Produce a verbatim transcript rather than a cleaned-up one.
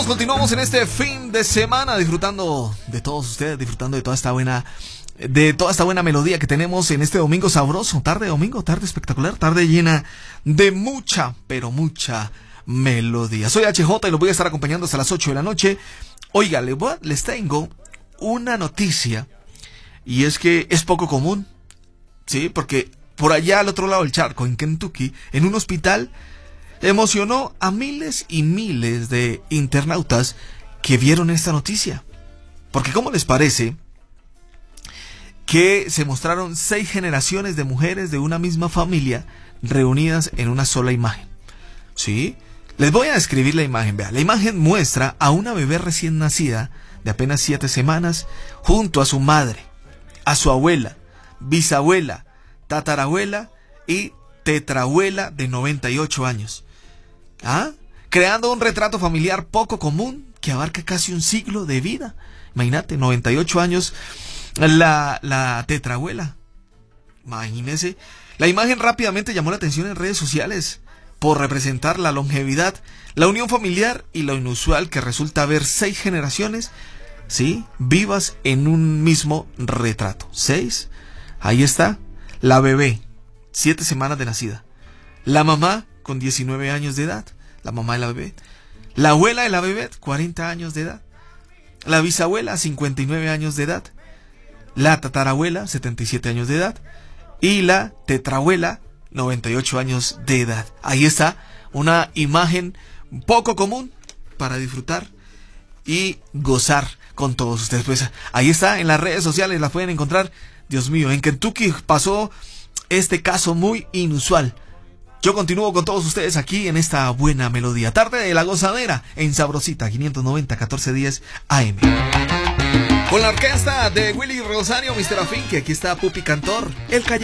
Continuamos en este fin de semana disfrutando de todos ustedes, disfrutando de toda esta buena, de toda esta buena melodía que tenemos en este domingo sabroso, tarde de domingo, tarde espectacular, tarde llena de mucha, pero mucha melodía. Soy H J y los voy a estar acompañando hasta las ocho de la noche. Oiga, les, voy a, les tengo una noticia y es que es poco común, sí, porque por allá al otro lado del charco, en Kentucky, en un hospital, emocionó a miles y miles de internautas que vieron esta noticia. Porque ¿cómo les parece que se mostraron seis generaciones de mujeres de una misma familia reunidas en una sola imagen? ¿Sí? Les voy a describir la imagen. Vea, la imagen muestra a una bebé recién nacida de apenas siete semanas junto a su madre, a su abuela, bisabuela, tatarabuela y tetrabuela de noventa y ocho años. ¿Ah? Creando un retrato familiar poco común que abarca casi un siglo de vida. Imagínate, noventa y ocho años la, la tetrabuela. Imagínense. La imagen rápidamente llamó la atención en redes sociales por representar la longevidad, la unión familiar y lo inusual que resulta ver seis generaciones, ¿sí?, vivas en un mismo retrato. Seis. Ahí está la bebé, siete semanas de nacida. La mamá con diecinueve años de edad, la mamá de la bebé. La abuela de la bebé, cuarenta años de edad. La bisabuela, cincuenta y nueve años de edad. La tatarabuela, setenta y siete años de edad. Y la tetrabuela, noventa y ocho años de edad. Ahí está una imagen poco común para disfrutar y gozar con todos ustedes. Pues ahí está en las redes sociales, la pueden encontrar. Dios mío, en Kentucky pasó este caso muy inusual. Yo continúo con todos ustedes aquí en esta buena melodía. Tarde de la gozadera en Sabrosita quinientos noventa, catorce diez A M. Con la orquesta de Willy Rosario, mister Afín, que aquí está Pupi Cantor, el Calle.